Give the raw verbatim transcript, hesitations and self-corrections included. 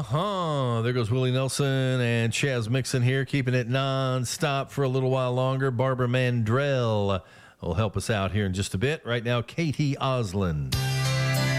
Uh-huh. There goes Willie Nelson and Chaz Mixon here, keeping it non-stop for a little while longer. Barbara Mandrell will help us out here in just a bit. Right now, Katie Osland.